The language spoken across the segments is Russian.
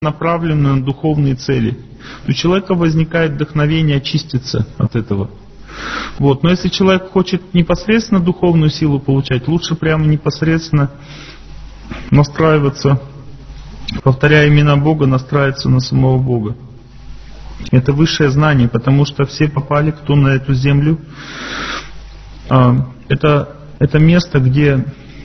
направленную на духовные цели. У человека возникает вдохновение очиститься от этого. Вот. Но если человек хочет непосредственно духовную силу получать, лучше прямо непосредственно настраиваться, повторяя имена Бога, настраиваться на самого Бога. Это высшее знание, потому что все попали, кто на эту землю. Это место, где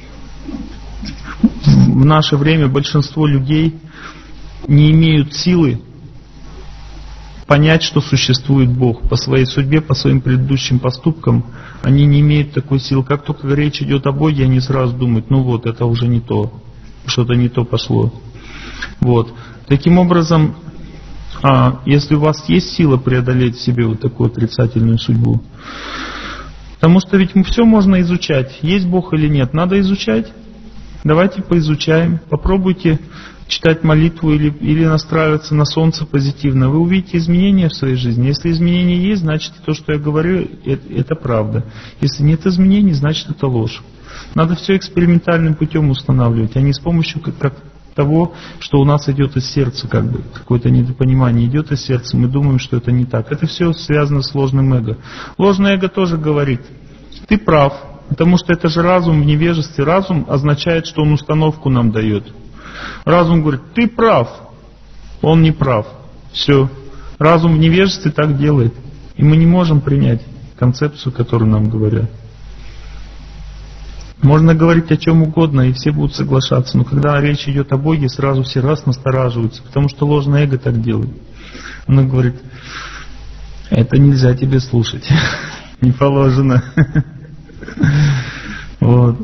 в наше время большинство людей не имеют силы понять, что существует Бог. По своей судьбе, по своим предыдущим поступкам, они не имеют такой силы. Как только речь идет о Боге, они сразу думают, ну вот, это уже не то, что-то не то пошло. Вот. Таким образом, если у вас есть сила преодолеть в себе вот такую отрицательную судьбу, потому что ведь все можно изучать, есть Бог или нет, надо изучать. Давайте поизучаем, попробуйте читать молитву или настраиваться на солнце позитивно. Вы увидите изменения в своей жизни. Если изменения есть, значит то, что я говорю, это правда. Если нет изменений, значит это ложь. Надо все экспериментальным путем устанавливать, а не с помощью того, что у нас идет из сердца, как бы какое-то недопонимание идет из сердца, мы думаем, что это не так. Это все связано с ложным эго. Ложное эго тоже говорит, ты прав, потому что это же разум в невежестве. Разум означает, что он установку нам дает. Разум говорит, ты прав, он не прав. Все. Разум в невежестве так делает. И мы не можем принять концепцию, которую нам говорят. Можно говорить о чем угодно, и все будут соглашаться. Но когда речь идет о Боге, сразу все настораживаются, потому что ложное эго так делает. Оно говорит, это нельзя тебе слушать. Не положено. Вот.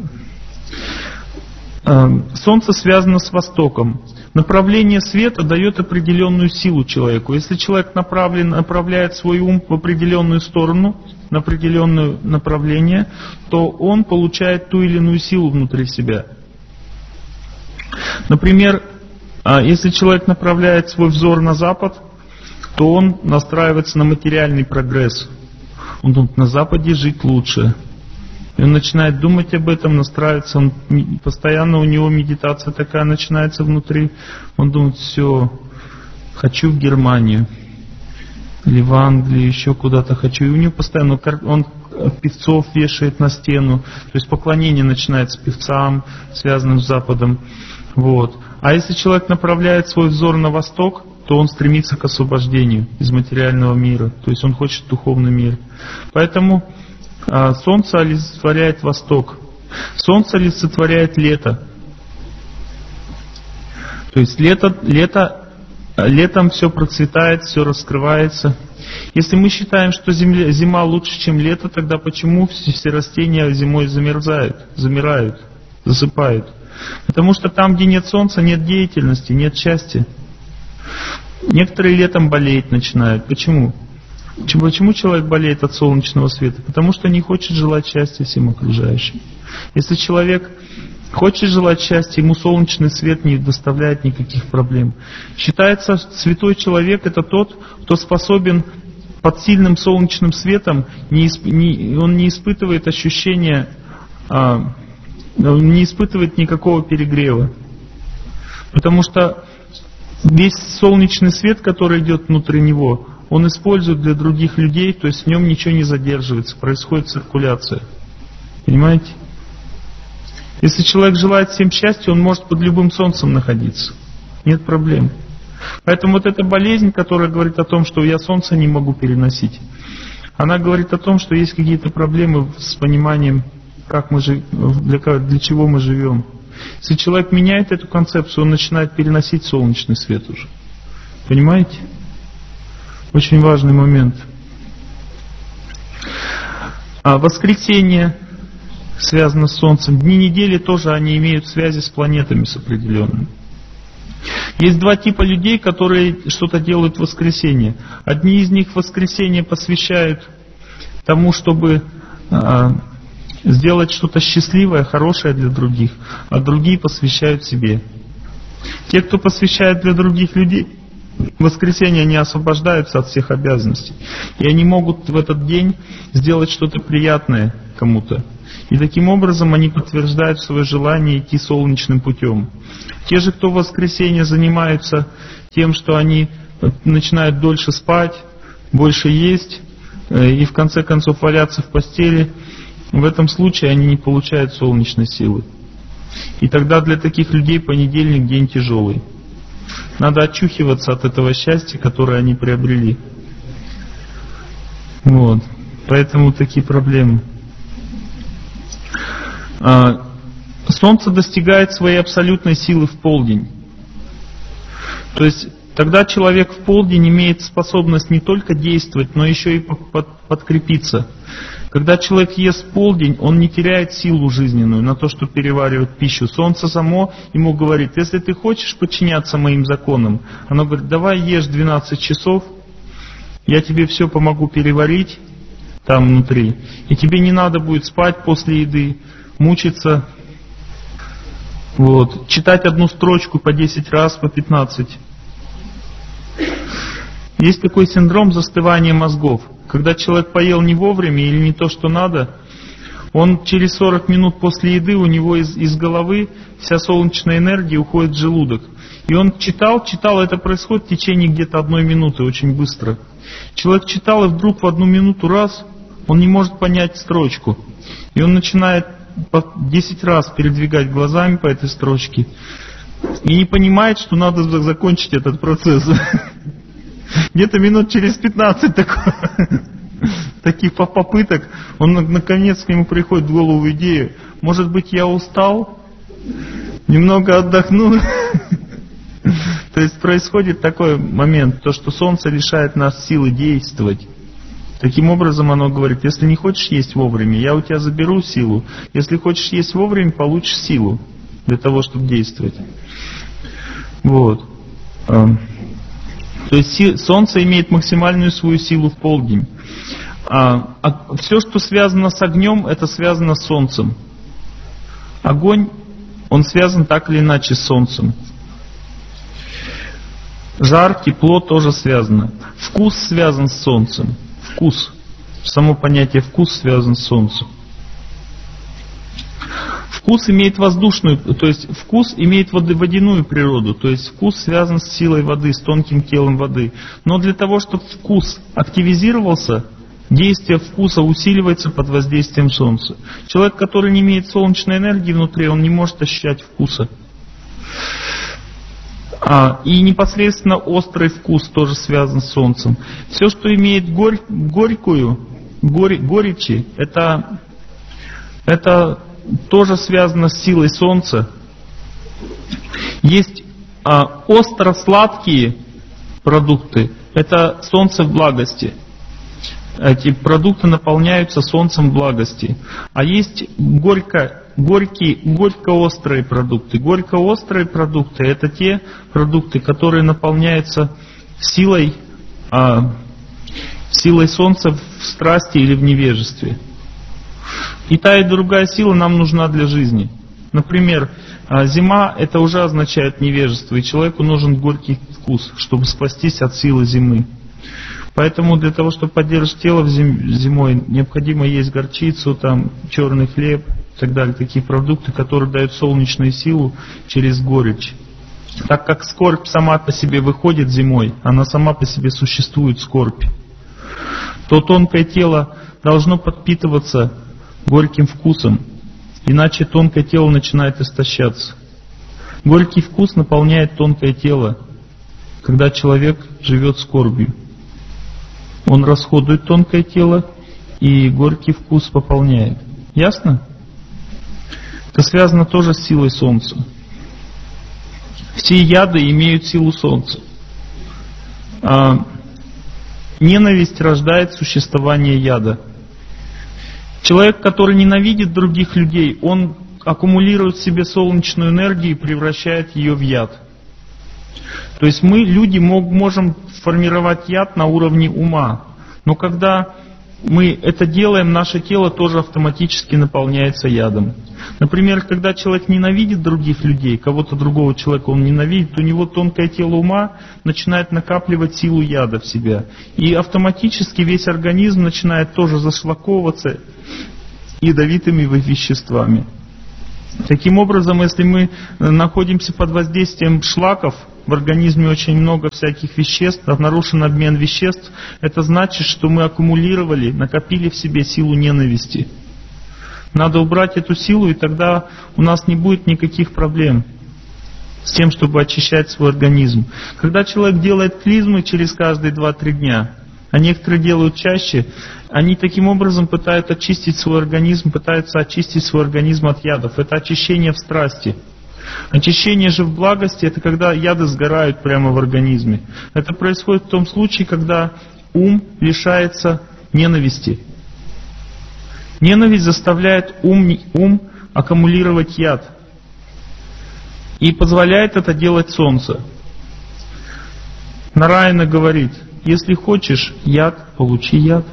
Солнце связано с востоком. Направление света дает определенную силу человеку. Если человек направляет свой ум в определенную сторону, на определенное направление, то он получает ту или иную силу внутри себя. Например, если человек направляет свой взор на запад, то он настраивается на материальный прогресс. Он думает, на западе жить лучше. И он начинает думать об этом, настраиваться, постоянно у него медитация такая начинается внутри. Он думает, все, хочу в Германию, или в Англию, еще куда-то хочу. И у него постоянно, он певцов вешает на стену, то есть поклонение начинается певцам, связанным с Западом. Вот. А если человек направляет свой взор на восток, то он стремится к освобождению из материального мира, то есть он хочет духовный мир. Поэтому солнце олицетворяет восток. Солнце олицетворяет лето. То есть летом все процветает, все раскрывается. Если мы считаем, что зима лучше, чем лето, тогда почему все растения зимой замирают, засыпают? Потому что там, где нет солнца, нет деятельности, нет счастья. Некоторые летом болеть начинают. Почему? Почему человек болеет от солнечного света? Потому что не хочет желать счастья всем окружающим. Если человек хочет желать счастья, ему солнечный свет не доставляет никаких проблем. Считается, святой человек это тот, кто способен под сильным солнечным светом, он не испытывает ощущения, он не испытывает никакого перегрева. Потому что весь солнечный свет, который идет внутри него, он использует для других людей, то есть в нем ничего не задерживается, происходит циркуляция. Понимаете? Если человек желает всем счастья, он может под любым солнцем находиться. Нет проблем. Поэтому вот эта болезнь, которая говорит о том, что я солнце не могу переносить, она говорит о том, что есть какие-то проблемы с пониманием, как мы для чего мы живем. Если человек меняет эту концепцию, он начинает переносить солнечный свет уже. Понимаете? Очень важный момент. Воскресенье связано с Солнцем. Дни недели тоже они имеют связи с планетами, с определенными. Есть два типа людей, которые что-то делают в воскресенье. Одни из них в воскресенье посвящают тому, чтобы сделать что-то счастливое, хорошее для других, а другие посвящают себе. Те, кто посвящает для других людей, В воскресенье они освобождаются от всех обязанностей. И они могут в этот день сделать что-то приятное кому-то. И таким образом они подтверждают свое желание идти солнечным путем. Те же, кто в воскресенье занимаются тем, что они начинают дольше спать, больше есть и в конце концов валяться в постели, в этом случае они не получают солнечной силы. И тогда для таких людей понедельник день тяжелый. Надо очухиваться от этого счастья, которое они приобрели. Вот. Поэтому такие проблемы. Солнце достигает своей абсолютной силы в полдень. То есть тогда человек в полдень имеет способность не только действовать, но еще и подкрепиться. Когда человек ест в полдень, он не теряет силу жизненную на то, что переваривает пищу. Солнце само ему говорит: если ты хочешь подчиняться моим законам, оно говорит: давай ешь 12 часов, я тебе все помогу переварить там внутри, и тебе не надо будет спать после еды, мучиться, вот, читать одну строчку по 10 раз, по 15. Есть такой синдром застывания мозгов. Когда человек поел не вовремя или не то, что надо, он через 40 минут после еды, у него из головы вся солнечная энергия уходит в желудок. И он читал, это происходит в течение где-то 1 минуты, очень быстро. Человек читал, и вдруг в 1 минуту раз, он не может понять строчку. И он начинает по 10 раз передвигать глазами по этой строчке. И не понимает, что надо закончить этот процесс. Где-то минут через 15 таких попыток, он наконец к нему приходит в голову идея: может быть, я устал, немного отдохну. То есть происходит такой момент, то, что солнце лишает нас силы действовать. Таким образом оно говорит: если не хочешь есть вовремя, я у тебя заберу силу. Если хочешь есть вовремя, получишь силу для того, чтобы действовать. Вот. То есть солнце имеет максимальную свою силу в полдень. Все, что связано с огнем, это связано с солнцем. Огонь, он связан так или иначе с солнцем. Жар, тепло тоже связано. Вкус связан с солнцем. Вкус. Само понятие вкус связан с солнцем. Вкус имеет воздушную, то есть вкус имеет водяную природу, то есть вкус связан с силой воды, с тонким телом воды. Но для того, чтобы вкус активизировался, действие вкуса усиливается под воздействием солнца. Человек, который не имеет солнечной энергии внутри, он не может ощущать вкуса. И непосредственно острый вкус тоже связан с солнцем. Все, что имеет горечи, это тоже связано с силой солнца. Есть остро-сладкие продукты, это солнце в благости. Эти продукты наполняются солнцем благости. А есть горько-острые продукты. Горько-острые продукты — это те продукты, которые наполняются силой солнца в страсти или в невежестве. И та, и другая сила нам нужна для жизни. Например, зима — это уже означает невежество, и человеку нужен горький вкус, чтобы спастись от силы зимы. Поэтому для того, чтобы поддерживать тело зимой, необходимо есть горчицу, черный хлеб и так далее, такие продукты, которые дают солнечную силу через горечь. Так как скорбь сама по себе выходит зимой, она сама по себе существует, скорбь, то тонкое тело должно подпитываться горьким вкусом, иначе тонкое тело начинает истощаться. Горький вкус наполняет тонкое тело, когда человек живет скорбью. Он расходует тонкое тело, и горький вкус пополняет. Ясно? Это связано тоже с силой солнца. Все яды имеют силу солнца. Ненависть рождает существование яда. Человек, который ненавидит других людей, он аккумулирует в себе солнечную энергию и превращает ее в яд. То есть мы, люди, можем формировать яд на уровне ума. Но когда мы это делаем, наше тело тоже автоматически наполняется ядом. Например, когда человек ненавидит других людей, кого-то другого человека он ненавидит, у него тонкое тело ума начинает накапливать силу яда в себя. И автоматически весь организм начинает тоже зашлаковываться ядовитыми веществами. Таким образом, если мы находимся под воздействием шлаков, в организме очень много всяких веществ, нарушен обмен веществ, это значит, что мы аккумулировали, накопили в себе силу ненависти. Надо убрать эту силу, и тогда у нас не будет никаких проблем с тем, чтобы очищать свой организм. Когда человек делает клизмы через каждые 2-3 дня, а некоторые делают чаще, они таким образом пытаются очистить свой организм от ядов. Это очищение в страсти. Очищение же в благости — это когда яды сгорают прямо в организме. Это происходит в том случае, когда ум лишается ненависти. Ненависть заставляет ум аккумулировать яд. И позволяет это делать солнце. Нараяна говорит: если хочешь яд, получи яд.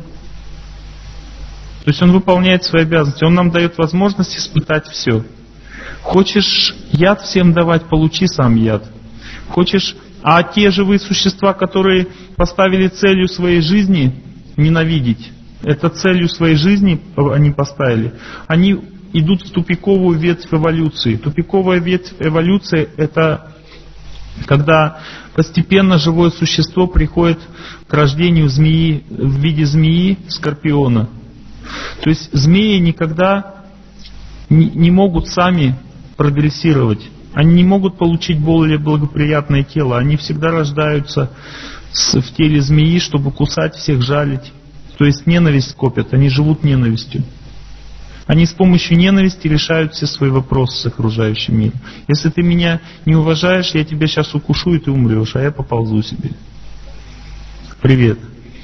То есть он выполняет свои обязанности. Он нам дает возможность испытать все. Хочешь яд всем давать, получи сам яд. Хочешь, а те живые существа, которые поставили целью своей жизни ненавидеть, это целью своей жизни они поставили, они идут в тупиковую ветвь эволюции. Тупиковая ветвь эволюции — это когда постепенно живое существо приходит к рождению змеи в виде змеи, скорпиона. То есть змеи никогда не могут сами прогрессировать. Они не могут получить более благоприятное тело. Они всегда рождаются в теле змеи, чтобы кусать всех, жалить. То есть ненависть копят, они живут ненавистью. Они с помощью ненависти решают все свои вопросы с окружающим миром. Если ты меня не уважаешь, я тебя сейчас укушу, и ты умрешь, а я поползу себе. Привет.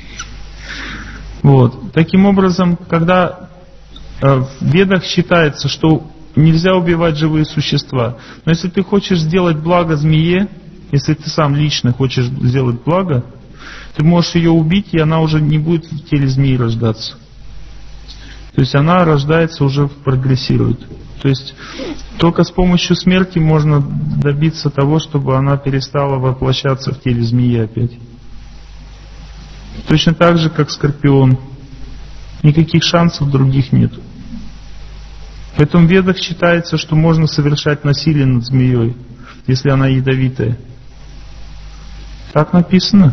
Вот. Таким образом, когда в Ведах считается, что нельзя убивать живые существа, но если ты хочешь сделать благо змее, если ты сам лично хочешь сделать благо, ты можешь ее убить, и она уже не будет в теле змеи рождаться. То есть она рождается, уже прогрессирует. То есть только с помощью смерти можно добиться того, чтобы она перестала воплощаться в теле змеи опять. Точно так же, как скорпион. Никаких шансов других нет. Поэтому в Ведах считается, что можно совершать насилие над змеей, если она ядовитая. Так написано.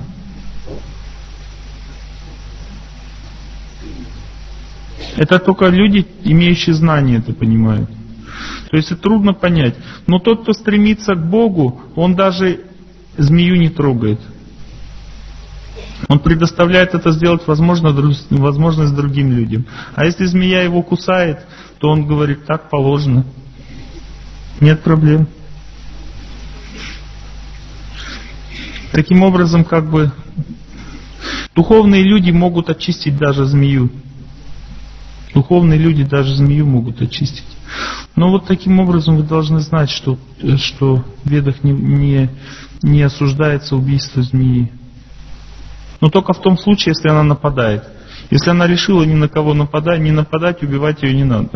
Это только люди, имеющие знания, это понимают. То есть это трудно понять. Но тот, кто стремится к Богу, он даже змею не трогает. Он предоставляет это сделать возможность другим людям. А если змея его кусает, то он говорит: так положено. Нет проблем. Таким образом, духовные люди могут очистить даже змею. Духовные люди даже змею могут очистить. Но вот таким образом вы должны знать, что в Ведах не осуждается убийство змеи. Но только в том случае, если она нападает. Если она решила ни на кого не нападать, убивать ее не надо.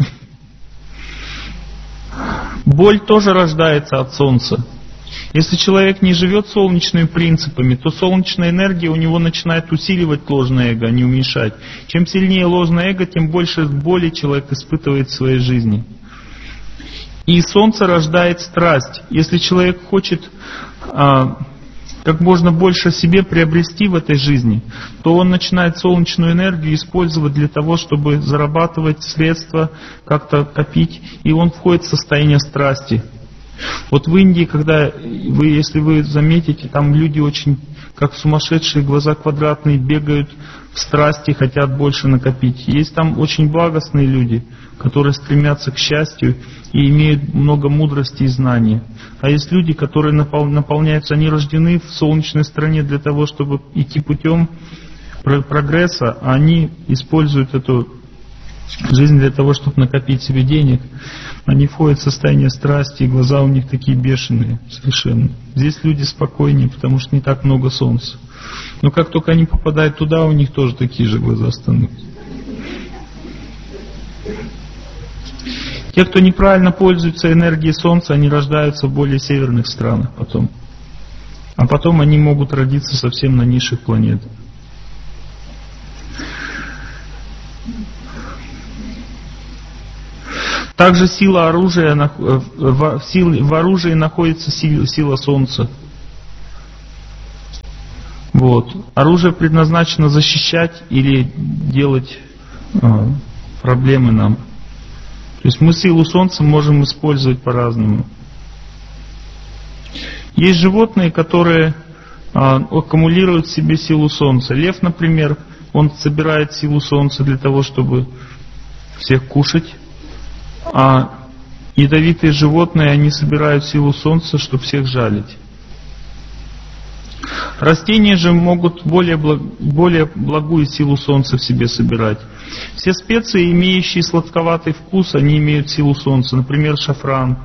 Боль тоже рождается от солнца. Если человек не живет солнечными принципами, то солнечная энергия у него начинает усиливать ложное эго, а не уменьшать. Чем сильнее ложное эго, тем больше боли человек испытывает в своей жизни. И солнце рождает страсть. Если человек хочет как можно больше себе приобрести в этой жизни, то он начинает солнечную энергию использовать для того, чтобы зарабатывать средства, как-то копить, и он входит в состояние страсти. Вот в Индии, если вы заметите, там люди очень, как сумасшедшие, глаза квадратные, бегают в страсти, хотят больше накопить. Есть там очень благостные люди, которые стремятся к счастью и имеют много мудрости и знаний. А есть люди, которые наполняются, они рождены в солнечной стране для того, чтобы идти путем прогресса, а они используют эту жизнь для того, чтобы накопить себе денег. Они входят в состояние страсти, и глаза у них такие бешеные совершенно. Здесь люди спокойнее, потому что не так много солнца. Но как только они попадают туда, у них тоже такие же глаза становятся. Те, кто неправильно пользуется энергией Солнца, они рождаются в более северных странах потом. А потом они могут родиться совсем на низших планетах. Также сила оружия, в оружии находится сила Солнца. Вот. Оружие предназначено защищать или делать проблемы нам. То есть мы силу Солнца можем использовать по-разному. Есть животные, которые аккумулируют в себе силу Солнца. Лев, например, он собирает силу Солнца для того, чтобы всех кушать. А ядовитые животные, они собирают силу Солнца, чтобы всех жалить. Растения же могут более благую силу Солнца в себе собирать. Все специи, имеющие сладковатый вкус, они имеют силу Солнца. Например, шафран.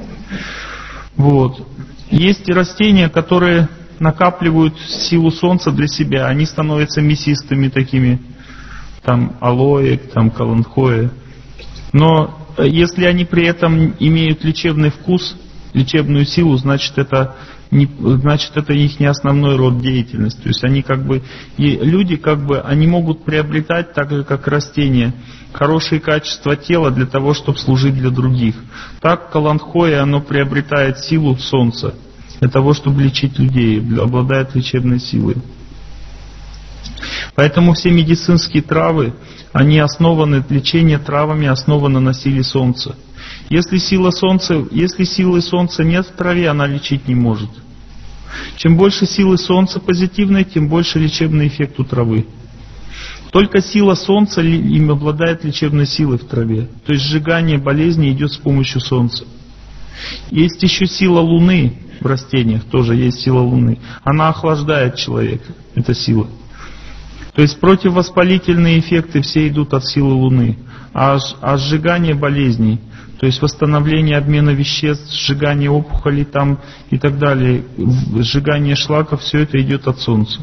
Вот. Есть и растения, которые накапливают силу Солнца для себя. Они становятся мясистыми такими. Там алоэ, там каланхоэ. Но если они при этом имеют лечебный вкус, лечебную силу, значит это их не основной род деятельности. То есть они люди они могут приобретать, так же как растения, хорошие качества тела для того, чтобы служить для других. Так каланхоэ, оно приобретает силу Солнца для того, чтобы лечить людей, обладает лечебной силой. Поэтому все медицинские травы, лечение травами основано на силе Солнца. Если силы Солнца нет в траве, она лечить не может. Чем больше силы Солнца позитивной, тем больше лечебный эффект у травы. Только сила Солнца им обладает лечебной силой в траве. То есть сжигание болезни идет с помощью Солнца. Есть еще сила Луны в растениях, тоже есть сила Луны. Она охлаждает человека, эта сила. То есть противовоспалительные эффекты все идут от силы Луны. А сжигание болезней, то есть восстановление обмена веществ, сжигание опухолей там и так далее, сжигание шлаков, все это идет от Солнца.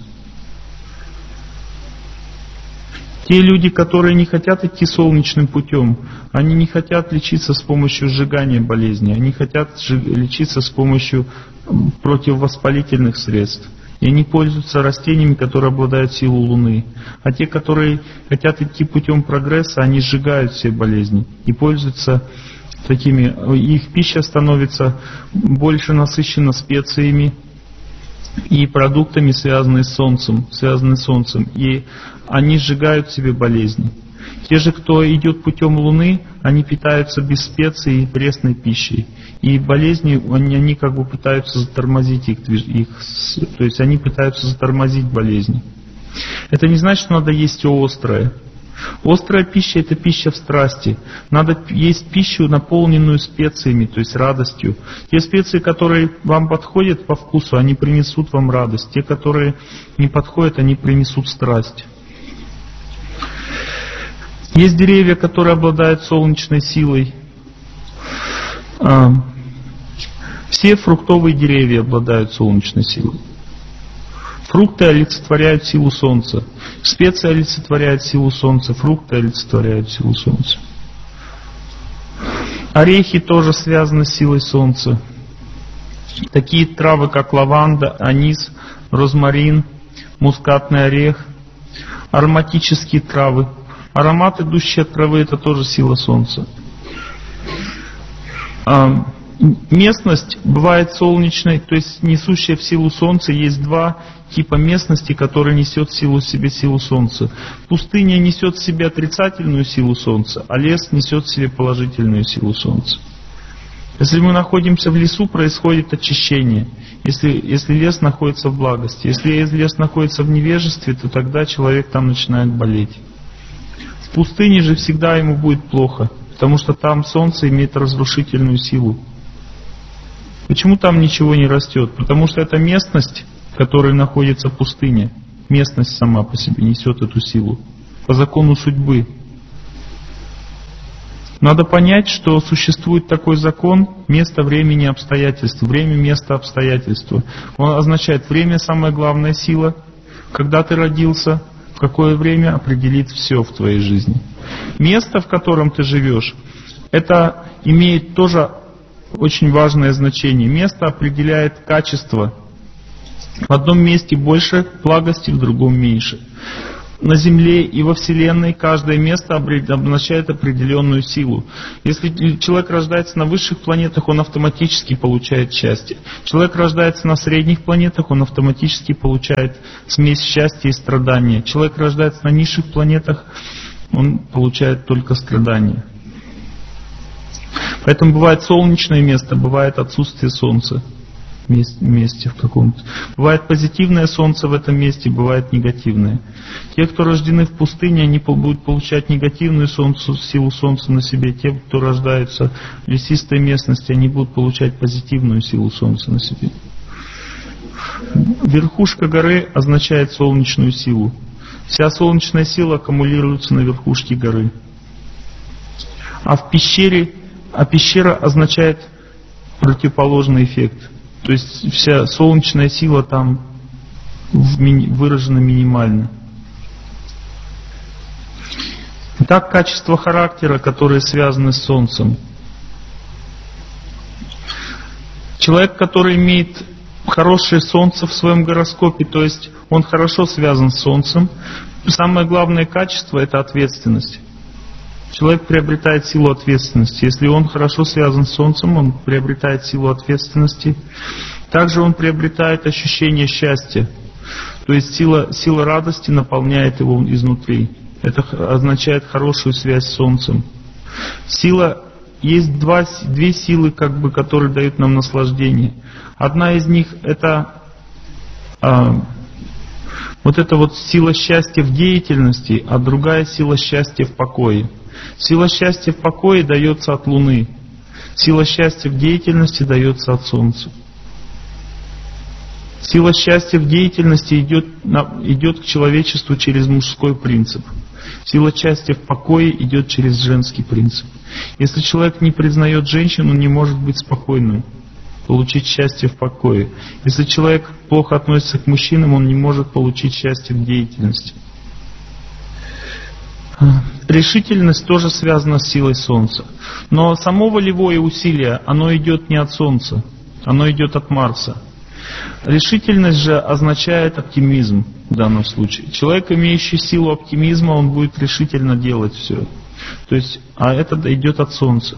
Те люди, которые не хотят идти солнечным путем, они не хотят лечиться с помощью сжигания болезней, они хотят лечиться с помощью противовоспалительных средств. И они пользуются растениями, которые обладают силой Луны. А те, которые хотят идти путем прогресса, они сжигают все болезни и пользуются такими. Их пища становится больше насыщена специями и продуктами, связанными с Солнцем. И они сжигают в себе болезни. Те же, кто идет путем Луны, они питаются без специй и пресной пищей. И болезни, они пытаются затормозить их, то есть они пытаются затормозить болезни. Это не значит, что надо есть все острое. Острая пища – это пища в страсти. Надо есть пищу, наполненную специями, то есть радостью. Те специи, которые вам подходят по вкусу, они принесут вам радость. Те, которые не подходят, они принесут страсть. Есть деревья, которые обладают солнечной силой. Все фруктовые деревья обладают солнечной силой. Фрукты олицетворяют силу Солнца. Специи олицетворяют силу Солнца. Фрукты олицетворяют силу Солнца. Орехи тоже связаны с силой Солнца. Такие травы, как лаванда, анис, розмарин, мускатный орех, ароматические травы. Аромат, идущий от травы, это тоже сила Солнца. Местность бывает солнечной, то есть несущая в силу Солнца. Есть два типа местности, которые несет в себе силу Солнца. Пустыня несет в себе отрицательную силу Солнца, а лес несет в себе положительную силу Солнца. Если мы находимся в лесу, происходит очищение. Если лес находится в благости. Если лес находится в невежестве, то тогда человек там начинает болеть. В пустыне же всегда ему будет плохо, потому что там солнце имеет разрушительную силу. Почему там ничего не растет? Потому что эта местность, в которой находится пустыня, местность сама по себе несет эту силу. По закону судьбы. Надо понять, что существует такой закон место, времени, обстоятельства. Время, место, обстоятельства. Он означает, время самая главная сила. Когда ты родился, в какое время определит все в твоей жизни. Место, в котором ты живешь, это имеет тоже очень важное значение. Место определяет качество. В одном месте больше благости, в другом меньше. На Земле и во Вселенной каждое место обозначает определенную силу. Если человек рождается на высших планетах, он автоматически получает счастье. Человек рождается на средних планетах, он автоматически получает смесь счастья и страдания. Человек рождается на низших планетах, он получает только страдания. Поэтому бывает солнечное место, бывает отсутствие солнца. Месте в каком-то. Бывает позитивное солнце в этом месте, бывает негативное. Те, кто рождены в пустыне, они будут получать негативную силу солнца на себе. Те, кто рождаются в лесистой местности, они будут получать позитивную силу солнца на себе. Верхушка горы означает солнечную силу. Вся солнечная сила аккумулируется на верхушке горы. А пещера означает противоположный эффект. То есть вся солнечная сила там выражена минимально. Итак, качества характера, которые связаны с Солнцем. Человек, который имеет хорошее Солнце в своем гороскопе, то есть он хорошо связан с Солнцем, самое главное качество – это ответственность. Человек приобретает силу ответственности. Если он хорошо связан с Солнцем, он приобретает силу ответственности. Также он приобретает ощущение счастья. То есть сила радости наполняет его изнутри. Это означает хорошую связь с Солнцем. Есть две силы, которые дают нам наслаждение. Одна из них это сила счастья в деятельности, а другая сила счастья в покое. Сила счастья в покое дается от Луны. Сила счастья в деятельности дается от Солнца. Сила счастья в деятельности идет к человечеству через мужской принцип. Сила счастья в покое идет через женский принцип. Если человек не признает женщину, он не может быть спокойным, получить счастье в покое. Если человек плохо относится к мужчинам, он не может получить счастье в деятельности. Решительность тоже связана с силой Солнца. Но само волевое усилие, оно идет не от Солнца, оно идет от Марса. Решительность же означает оптимизм в данном случае. Человек, имеющий силу оптимизма, он будет решительно делать все. То есть, а это идет от Солнца.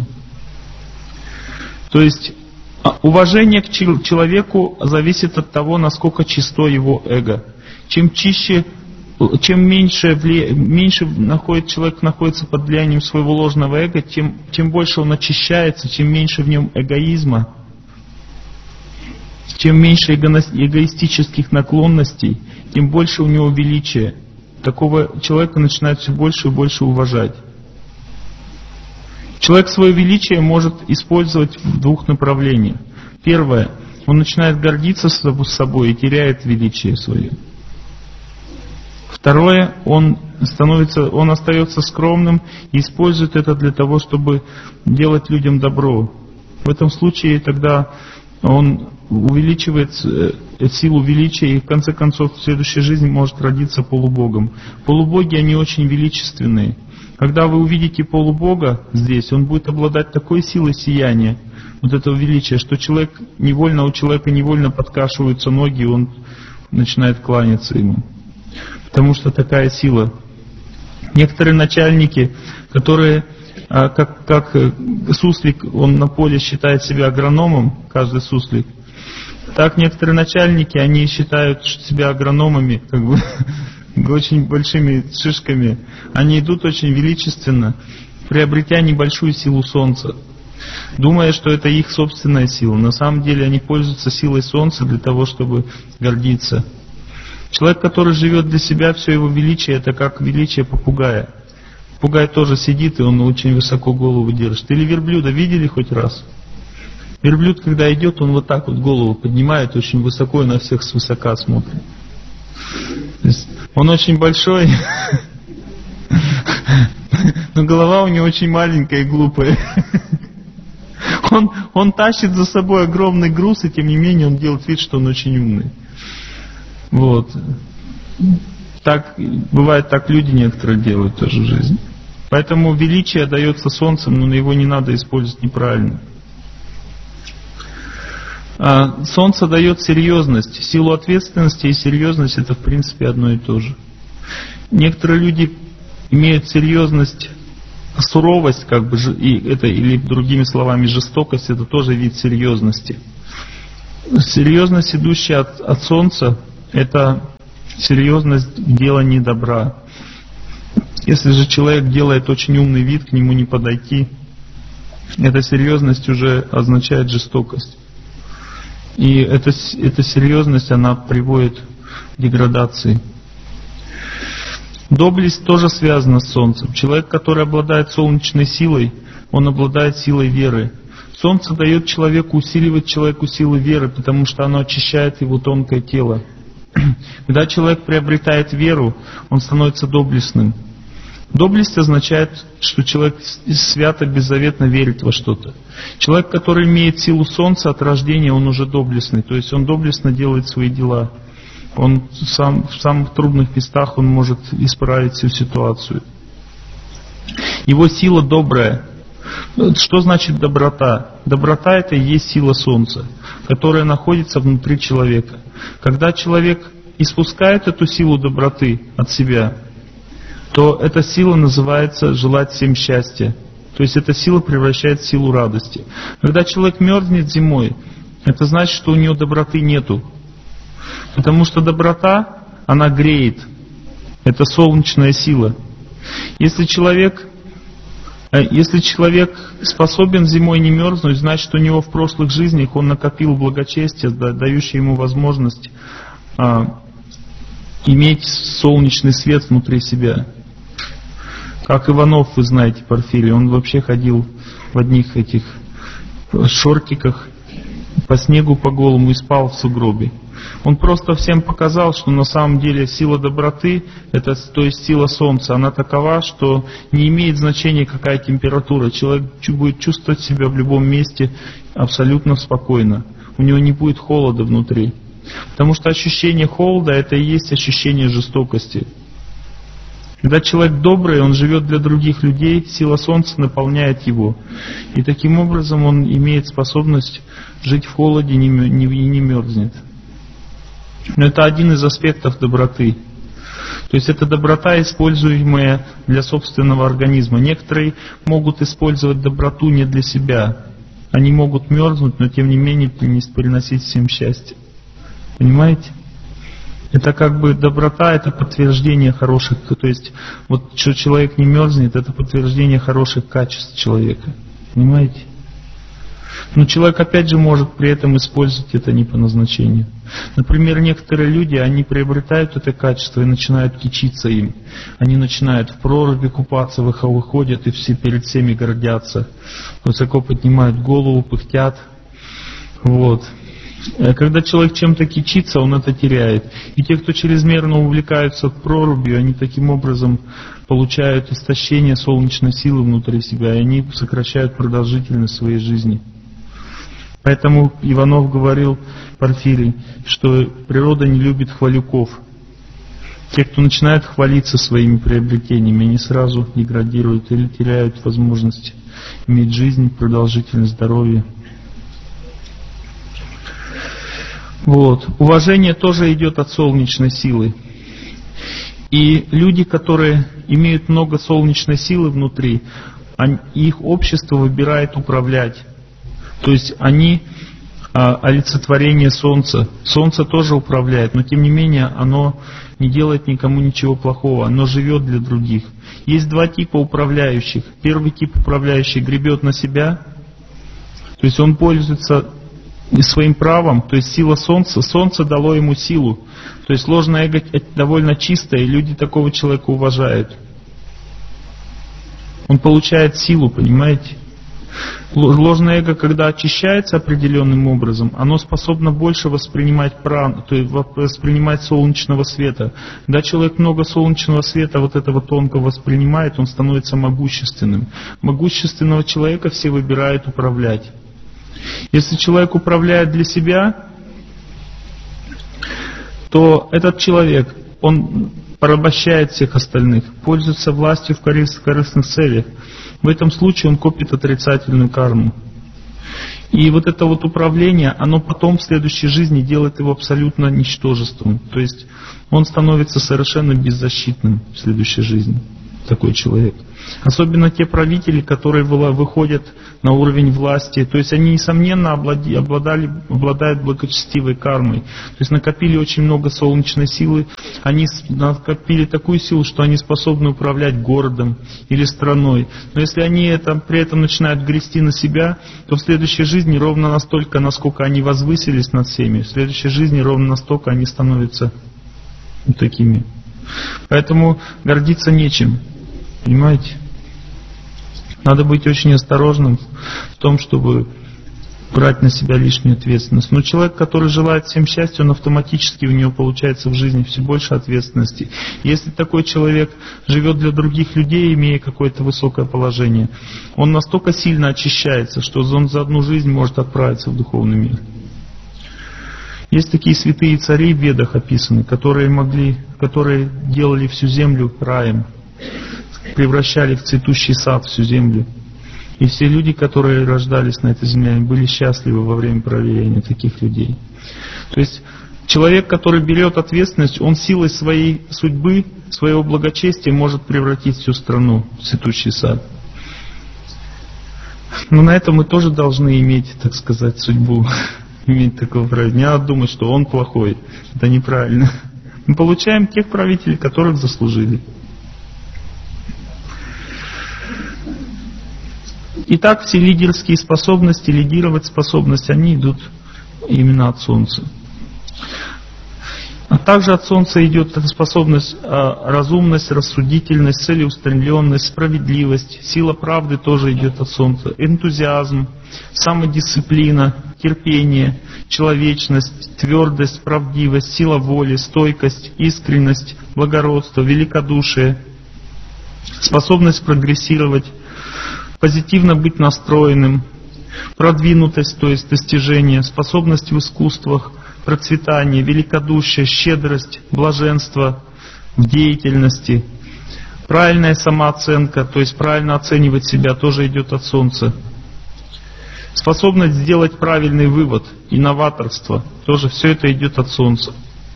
То есть, уважение к человеку зависит от того, насколько чисто его эго. Чем меньше человек находится под влиянием своего ложного эго, тем больше он очищается, чем меньше в нем эгоизма, чем меньше эгоистических наклонностей, тем больше у него величия. Такого человека начинают все больше и больше уважать. Человек свое величие может использовать в двух направлениях. Первое, он начинает гордиться собой и теряет величие свое. Второе, он остается скромным и использует это для того, чтобы делать людям добро. В этом случае тогда он увеличивает силу величия и в конце концов в следующей жизни может родиться полубогом. Полубоги, они очень величественные. Когда вы увидите полубога здесь, он будет обладать такой силой сияния, вот этого величия, что у человека невольно подкашиваются ноги, и он начинает кланяться ему. Потому что такая сила. Некоторые начальники, которые, как суслик, он на поле считает себя агрономом, каждый суслик, так некоторые начальники, они считают себя агрономами, очень большими шишками. Они идут очень величественно, приобретя небольшую силу Солнца, думая, что это их собственная сила. На самом деле они пользуются силой Солнца для того, чтобы гордиться. Человек, который живет для себя, все его величие, это как величие попугая. Попугай тоже сидит, и он очень высоко голову держит. Или верблюда видели хоть раз? Верблюд, когда идет, он вот так вот голову поднимает, очень высоко и на всех свысока смотрит. То есть он очень большой, но голова у него очень маленькая и глупая. Он тащит за собой огромный груз, и тем не менее он делает вид, что он очень умный. Вот. Так, бывает так, люди некоторые делают тоже в жизни. Поэтому величие дается солнцем, но его не надо использовать неправильно. Солнце дает серьезность. Силу ответственности и серьезность — это в принципе одно и то же. Некоторые люди имеют серьезность, суровость, как бы, и это, или другими словами жестокость — это тоже вид серьезности. Серьезность, идущая от солнца, это серьезность в делании добра. Если же человек делает очень умный вид, к нему не подойти, эта серьезность уже означает жестокость. И эта серьезность, она приводит к деградации. Доблесть тоже связана с солнцем. Человек, который обладает солнечной силой, он обладает силой веры. Солнце дает человеку, усиливает человеку силу веры, потому что оно очищает его тонкое тело. Когда человек приобретает веру, он становится доблестным. Доблесть означает, что человек свято, беззаветно верит во что-то. Человек, который имеет силу солнца от рождения, он уже доблестный. То есть он доблестно делает свои дела. Он сам в самых трудных местах он может исправить всю ситуацию. Его сила добрая. Что значит доброта? Доброта — это и есть сила солнца, которая находится внутри человека. Когда человек испускает эту силу доброты от себя, то эта сила называется «желать всем счастья». То есть эта сила превращается в силу радости. Когда человек мерзнет зимой, это значит, что у него доброты нету. Потому что доброта, она греет. Это солнечная сила. Если человек способен зимой не мерзнуть, значит, у него в прошлых жизнях он накопил благочестие, дающее ему возможность иметь солнечный свет внутри себя. Как Иванов, вы знаете, Порфирий, он вообще ходил в одних этих шортиках по снегу по голому и спал в сугробе. Он просто всем показал, что на самом деле сила доброты, это, то есть сила солнца, она такова, что не имеет значения, какая температура. Человек будет чувствовать себя в любом месте абсолютно спокойно. У него не будет холода внутри. Потому что ощущение холода — это и есть ощущение жестокости. Когда человек добрый, он живет для других людей, сила солнца наполняет его. И таким образом он имеет способность жить в холоде и не мерзнет. Но это один из аспектов доброты. То есть это доброта, используемая для собственного организма. Некоторые могут использовать доброту не для себя. Они могут мерзнуть, но тем не менее приносить всем счастье. Понимаете? Это как бы доброта, это подтверждение хороших, то есть вот что человек не мерзнет, это подтверждение хороших качеств человека. Понимаете? Но человек опять же может при этом использовать это не по назначению. Например, некоторые люди, они приобретают это качество и начинают кичиться им. Они начинают в проруби купаться, выходят и все перед всеми гордятся. Высоко поднимают голову, пыхтят. Вот. Когда человек чем-то кичится, он это теряет. И те, кто чрезмерно увлекаются прорубью, они таким образом получают истощение солнечной силы внутри себя, и они сокращают продолжительность своей жизни. Поэтому Иванов говорил, Порфирий, что природа не любит хвалюков. Те, кто начинает хвалиться своими приобретениями, они сразу деградируют или теряют возможность иметь жизнь, продолжительность здоровья. Вот. Уважение тоже идет от солнечной силы. И люди, которые имеют много солнечной силы внутри, их общество выбирает управлять. То есть они олицетворение солнца. Солнце тоже управляет, но тем не менее оно не делает никому ничего плохого, оно живет для других. Есть два типа управляющих. Первый тип управляющий гребет на себя, то есть он пользуется своим правом, то есть сила солнца. Солнце дало ему силу. То есть ложное эго довольно чистое, и люди такого человека уважают. Он получает силу, понимаете? Ложное эго, когда очищается определенным образом, оно способно больше воспринимать то есть воспринимать солнечного света. Когда человек много солнечного света вот этого тонко воспринимает, он становится могущественным. Могущественного человека все выбирают управлять. Если человек управляет для себя, то этот человек, он порабощает всех остальных, пользуется властью в корыстных целях. В этом случае он копит отрицательную карму. И вот это вот управление, оно потом в следующей жизни делает его абсолютно ничтожеством. То есть он становится совершенно беззащитным в следующей жизни, такой человек. Особенно те правители, которые выходят на уровень власти. То есть они, несомненно, обладают благочестивой кармой. То есть накопили очень много солнечной силы. Они накопили такую силу, что они способны управлять городом или страной. Но если они при этом начинают грести на себя, то в следующей жизни ровно настолько, насколько они возвысились над всеми, в следующей жизни ровно настолько они становятся такими. Поэтому гордиться нечем. Понимаете? Надо быть очень осторожным в том, чтобы брать на себя лишнюю ответственность. Но человек, который желает всем счастья, он автоматически у него получается в жизни все больше ответственности. Если такой человек живет для других людей, имея какое-то высокое положение, он настолько сильно очищается, что он за одну жизнь может отправиться в духовный мир. Есть такие святые цари в Ведах описаны, которые делали всю землю раем, превращали в цветущий сад всю землю. И все люди, которые рождались на этой земле, были счастливы во время правления таких людей. То есть человек, который берет ответственность, он силой своей судьбы, своего благочестия может превратить всю страну в цветущий сад. Но на это мы тоже должны иметь, так сказать, судьбу, иметь такого правителя. Не надо думать, что он плохой. Это неправильно. Мы получаем тех правителей, которых заслужили. Итак, все лидерские способности, лидировать способности, они идут именно от Солнца. А также от Солнца идет эта способность, разумность, рассудительность, целеустремленность, справедливость, сила правды тоже идет от Солнца, энтузиазм, самодисциплина, терпение, человечность, твердость, правдивость, сила воли, стойкость, искренность, благородство, великодушие, способность прогрессировать, позитивно быть настроенным, продвинутость, то есть достижение, способность в искусствах, процветание, великодушие, щедрость, блаженство в деятельности, правильная самооценка, то есть правильно оценивать себя, тоже идет от Солнца. Способность сделать правильный вывод, инноваторство, тоже все это идет от Солнца.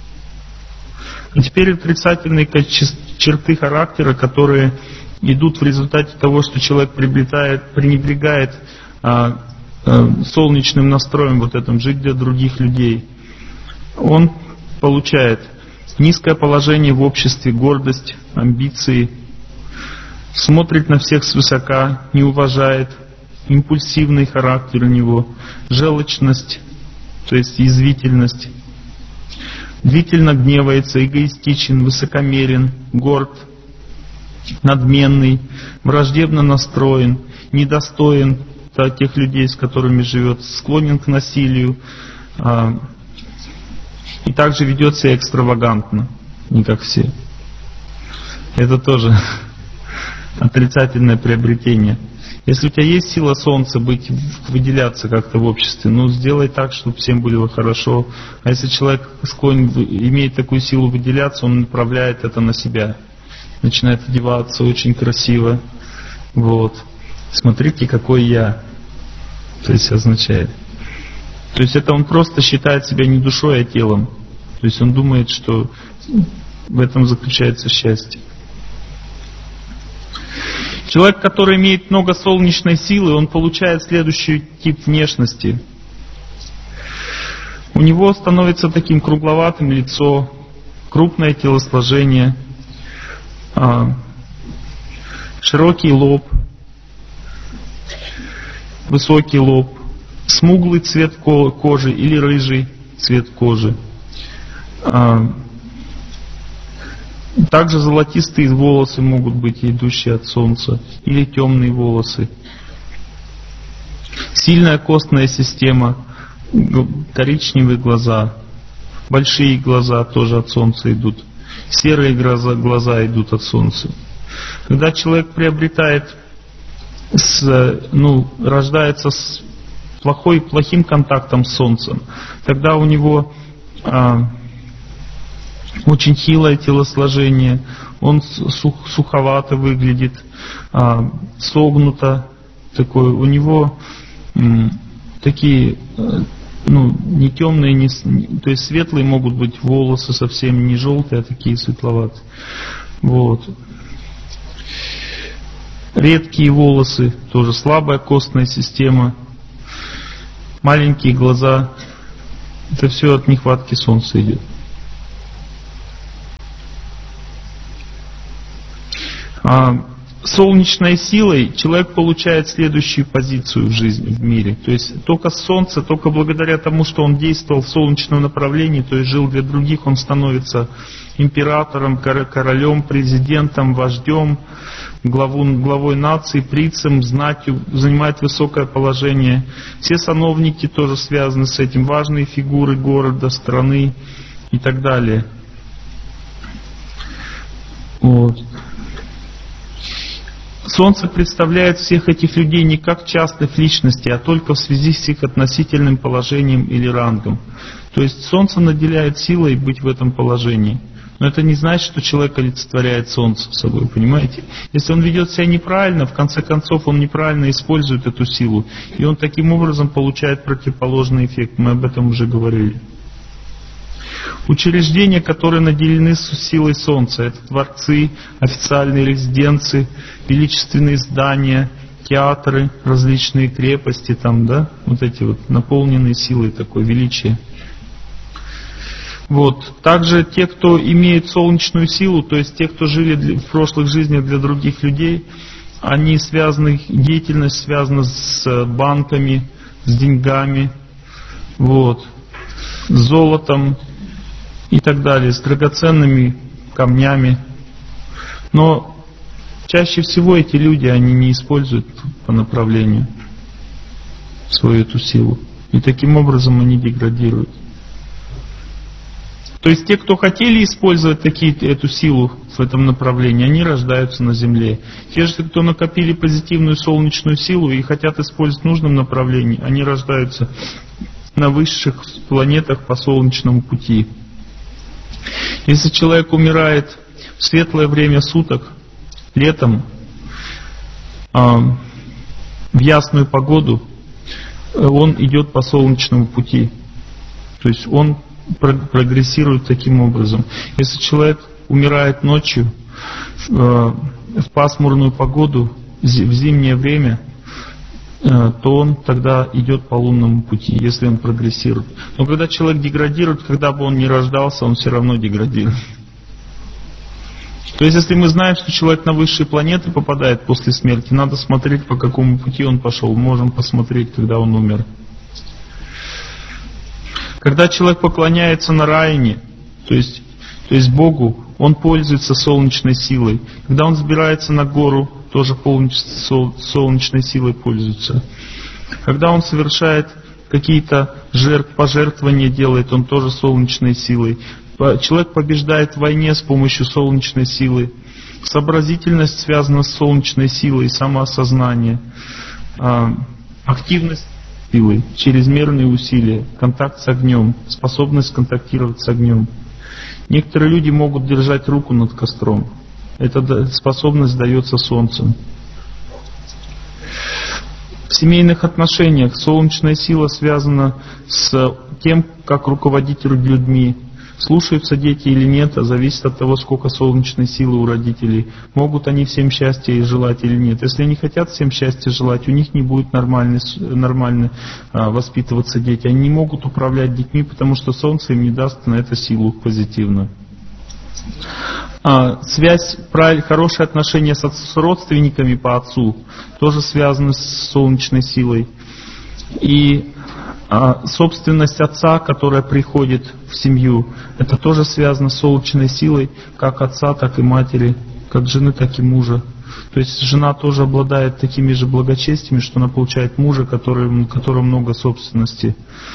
И теперь отрицательные черты характера, которые идут в результате того, что человек пренебрегает солнечным настроем, вот этим, жить для других людей. Он получает низкое положение в обществе, гордость, амбиции, смотрит на всех свысока, не уважает, импульсивный характер у него, желчность, то есть язвительность, длительно гневается, эгоистичен, высокомерен, горд, надменный, враждебно настроен, недостоин тех людей, с которыми живет, склонен к насилию, и также ведет себя экстравагантно, не как все. Это тоже отрицательное приобретение. Если у тебя есть сила Солнца выделяться как-то в обществе, сделай так, чтобы всем было хорошо. А если человек имеет такую силу выделяться, он направляет это на себя. Начинает одеваться очень красиво. Вот. Смотрите, какой я. То есть означает. То есть это он просто считает себя не душой, а телом. То есть он думает, что в этом заключается счастье. Человек, который имеет много солнечной силы, он получает следующий тип внешности. У него становится таким кругловатым лицо, крупное телосложение, широкий лоб, высокий лоб, смуглый цвет кожи или рыжий цвет кожи. Также золотистые волосы могут быть, идущие от солнца, или темные волосы. Сильная костная система, коричневые глаза, большие глаза тоже от солнца идут. Серые глаза идут от солнца. Когда человек рождается с плохим контактом с солнцем, тогда у него очень хилое телосложение, он суховато выглядит, согнуто такой, у него такие, не темные, то есть светлые могут быть волосы, совсем не желтые, а такие светловатые. Вот. Редкие волосы, тоже слабая костная система, маленькие глаза. Это все от нехватки солнца идет. Солнечной силой человек получает следующую позицию в жизни, в мире. То есть только солнце, только благодаря тому, что он действовал в солнечном направлении, то есть жил для других, он становится императором, королем, президентом, вождем, главой нации, принцем, знатью, занимает высокое положение. Все сановники тоже связаны с этим, важные фигуры города, страны и так далее. Вот. Солнце представляет всех этих людей не как частных личностей, а только в связи с их относительным положением или рангом. То есть Солнце наделяет силой быть в этом положении. Но это не значит, что человек олицетворяет Солнце собой, понимаете? Если он ведет себя неправильно, в конце концов он неправильно использует эту силу. И он таким образом получает противоположный эффект. Мы об этом уже говорили. Учреждения, которые наделены силой Солнца, это дворцы, официальные резиденции, величественные здания, театры, различные крепости, вот эти вот наполненные силой такой величия. Вот. Также те, кто имеет солнечную силу, то есть те, кто жили в прошлых жизнях для других людей, они связаны, деятельность связана с банками, с деньгами, вот, с золотом и так далее, с драгоценными камнями. Но чаще всего эти люди, они не используют по направлению свою эту силу. И таким образом они деградируют. То есть те, кто хотели использовать эту силу в этом направлении, они рождаются на Земле. Те же, кто накопили позитивную солнечную силу и хотят использовать в нужном направлении, они рождаются на высших планетах по солнечному пути. Если человек умирает в светлое время суток, летом, в ясную погоду, он идет по солнечному пути. То есть он прогрессирует таким образом. Если человек умирает ночью, в пасмурную погоду, в зимнее время, то он тогда идет по лунному пути, если он прогрессирует. Но когда человек деградирует, когда бы он ни рождался, он все равно деградирует. То есть, если мы знаем, что человек на высшие планеты попадает после смерти, надо смотреть, по какому пути он пошел. Можем посмотреть, когда он умер. Когда человек поклоняется Нараяне, то есть Богу, он пользуется солнечной силой. Когда он взбирается на гору, тоже солнечной силой пользуется. Когда он совершает какие-то пожертвования, делает, он тоже солнечной силой. Человек побеждает в войне с помощью солнечной силы. Сообразительность связана с солнечной силой, самоосознание. Активность силы, чрезмерные усилия, контакт с огнем, способность контактировать с огнем. Некоторые люди могут держать руку над костром. Эта способность дается солнцем. В семейных отношениях солнечная сила связана с тем, как руководить людьми. Слушаются дети или нет, зависит от того, сколько солнечной силы у родителей. Могут они всем счастья желать или нет. Если они хотят всем счастья желать, у них не будет нормально воспитываться дети. Они не могут управлять детьми, потому что солнце им не даст на это силу позитивную. Связь, хорошие отношения с родственниками по отцу тоже связаны с солнечной силой. И собственность отца, которая приходит в семью, это тоже связано с солнечной силой, как отца, так и матери, как жены, так и мужа. То есть жена тоже обладает такими же благочестиями, что она получает мужа, у которого много собственности.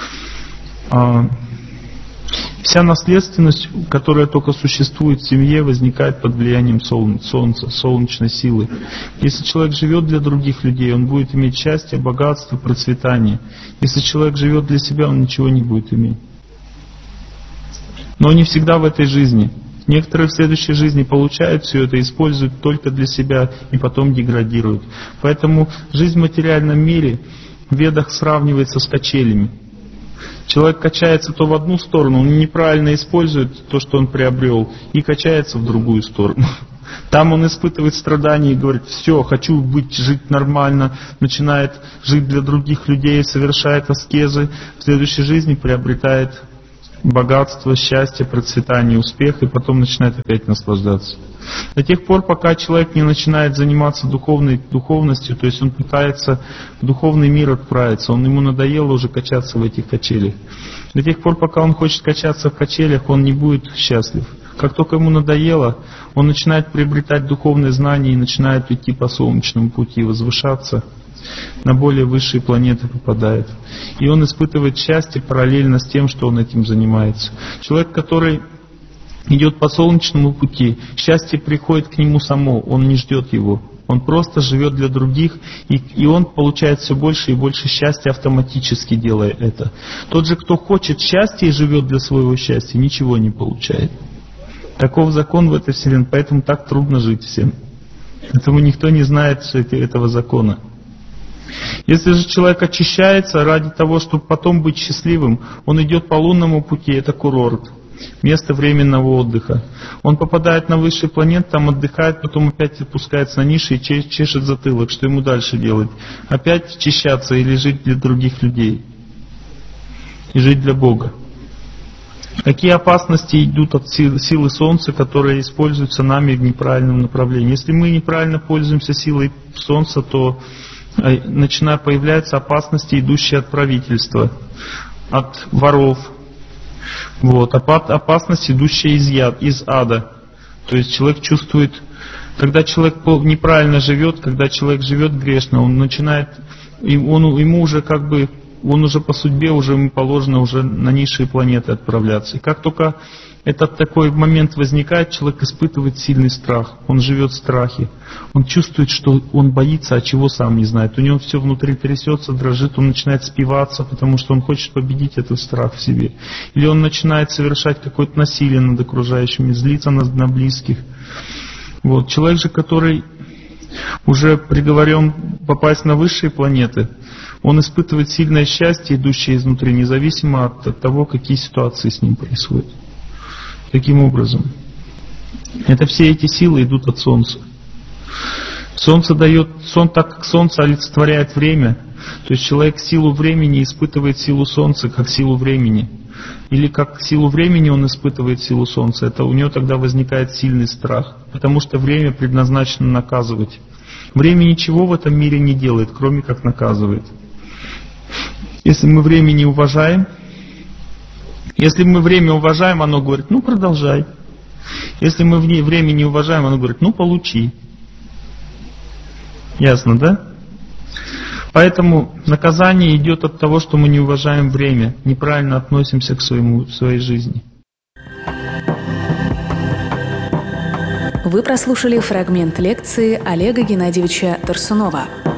Вся наследственность, которая только существует в семье, возникает под влиянием солнца, солнечной силы. Если человек живет для других людей, он будет иметь счастье, богатство, процветание. Если человек живет для себя, он ничего не будет иметь. Но не всегда в этой жизни. Некоторые в следующей жизни получают все это, используют только для себя и потом деградируют. Поэтому жизнь в материальном мире в Ведах сравнивается с качелями. Человек качается то в одну сторону, он неправильно использует то, что он приобрел, и качается в другую сторону. Там он испытывает страдания и говорит: все, хочу жить нормально, начинает жить для других людей, совершает аскезы, в следующей жизни приобретает богатство, счастье, процветание, успех, и потом начинает опять наслаждаться. До тех пор, пока человек не начинает заниматься духовностью, то есть он пытается в духовный мир отправиться, ему надоело уже качаться в этих качелях. До тех пор, пока он хочет качаться в качелях, он не будет счастлив. Как только ему надоело, он начинает приобретать духовные знания и начинает идти по солнечному пути, возвышаться, на более высшие планеты попадает. И он испытывает счастье параллельно с тем, что он этим занимается. Человек, который идет по солнечному пути, счастье приходит к нему само, он не ждет его. Он просто живет для других, и он получает все больше и больше счастья автоматически, делая это. Тот же, кто хочет счастья и живет для своего счастья, ничего не получает. Таков закон в этой вселенной, поэтому так трудно жить всем. Поэтому никто не знает этого закона. Если же человек очищается ради того, чтобы потом быть счастливым, он идет по лунному пути, это курорт, место временного отдыха. Он попадает на высшие планеты, там отдыхает, потом опять опускается на ниши и чешет затылок. Что ему дальше делать? Опять очищаться или жить для других людей? И жить для Бога. Какие опасности идут от силы Солнца, которые используются нами в неправильном направлении? Если мы неправильно пользуемся силой Солнца, то начинают появляться опасности, идущие от правительства, от воров, опасность, идущая из ада. То есть человек чувствует, когда человек неправильно живет, когда человек живет грешно, он начинает, ему уже он уже по судьбе, ему положено уже на низшие планеты отправляться. И как только этот такой момент возникает, человек испытывает сильный страх. Он живет в страхе. Он чувствует, что он боится, а чего сам не знает. У него все внутри трясется, дрожит, он начинает спиваться, потому что он хочет победить этот страх в себе. Или он начинает совершать какое-то насилие над окружающими, злиться на близких. Человек же, который уже приговорен попасть на высшие планеты, он испытывает сильное счастье, идущее изнутри, независимо от того, какие ситуации с ним происходят. Таким образом, все эти силы идут от Солнца. Так как Солнце олицетворяет время, то есть человек силу времени испытывает силу Солнца как силу времени. Или как силу времени он испытывает силу Солнца, это у него тогда возникает сильный страх, потому что время предназначено наказывать. Время ничего в этом мире не делает, кроме как наказывает. Если мы время не уважаем, оно говорит: продолжай. Если мы время не уважаем, оно говорит: получи. Ясно, да? Поэтому наказание идет от того, что мы не уважаем время, неправильно относимся к своей жизни. Вы прослушали фрагмент лекции Олега Геннадьевича Торсунова.